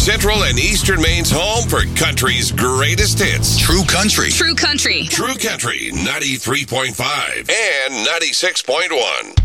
Central and Eastern Maine's home for country's greatest hits. True Country. True Country 93.5 and 96.1.